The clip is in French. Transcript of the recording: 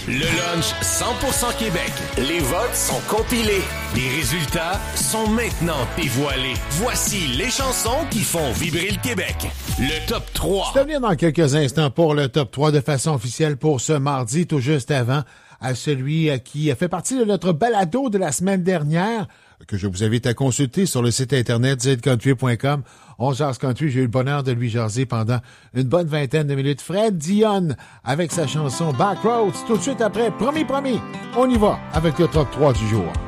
Le lunch 100% Québec. Les votes sont compilés. Les résultats sont maintenant dévoilés. Voici les chansons qui font vibrer le Québec. Le top 3. Je vais venir dans quelques instants pour le top 3 de façon officielle pour ce mardi, tout juste avant à celui qui a fait partie de notre balado de la semaine dernière, que je vous invite à consulter sur le site internet zcountry.com. On jase country, j'ai eu le bonheur de lui jaser pendant une bonne vingtaine de minutes. Fred Dionne avec sa chanson Backroads. Tout de suite après, promis, on y va avec le top 3 du jour.